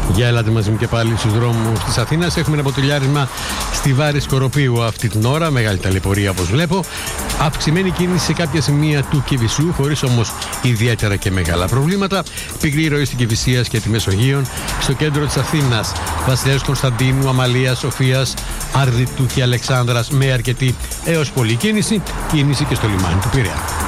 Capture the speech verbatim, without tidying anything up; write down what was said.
Για ελάτε μαζί μου και πάλι στους δρόμους της Αθήνας. Έχουμε ένα ποτηλιάρισμα στη Βάρη Σκοροπίου αυτή την ώρα. Μεγάλη ταλαιπωρία όπως βλέπω. Αυξημένη κίνηση σε κάποια σημεία του Κηφισού, χωρίς όμως ιδιαίτερα και μεγάλα προβλήματα. Πικρή ροή στην Κηφισίας και τη Μεσογείων. Στο κέντρο της Αθήνας, Βασιλέως Κωνσταντίνου, Αμαλίας, Σοφίας, Αρδιτού και Αλεξάνδρας με αρκετή έως πολλή κίνηση. Κίνηση και στο λιμάνι του Πειραιά.